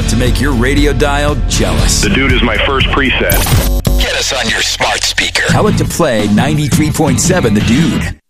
to make your radio dial jealous. The Dude is my first preset. Get us on your smart speaker. Tell it to play 93.7 The Dude.